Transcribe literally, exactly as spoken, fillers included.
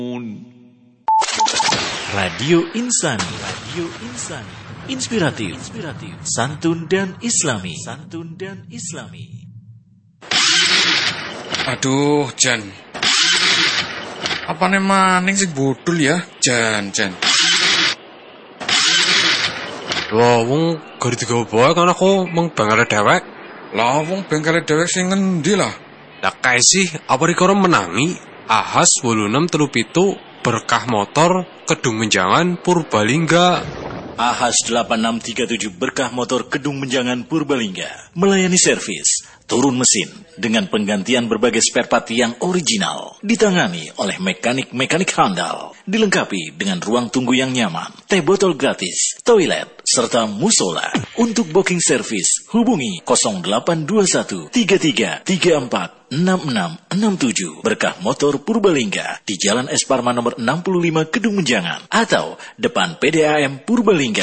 Radio Insani, Radio Insani, inspiratif, inspiratif, santun dan islami, santun dan islami. Aduh, Jan. Apane maning sing bodol ya, Jan, Jan. Wah, wong gari digawa bae kan aku mung bengkale dewek. Lah wong bengkale dewek sing ngendi lah? Lah kae sih, apa rikara menangi Ahas wolu enam telu pitu berkah motor Kedung Menjangan Purbalingga. Ahas delapan enam tiga tujuh berkah motor Kedung Menjangan Purbalingga melayani servis, turun mesin dengan penggantian berbagai spare part yang original, ditangani oleh mekanik-mekanik handal, dilengkapi dengan ruang tunggu yang nyaman, teh botol gratis, toilet, serta musola. Untuk booking service, hubungi nol delapan dua satu tiga tiga tiga empat enam enam enam tujuh. Berkah Motor Purbalingga di Jalan Es Parman nomor enam puluh lima Kedung Menjangan atau depan P D A M Purbalingga.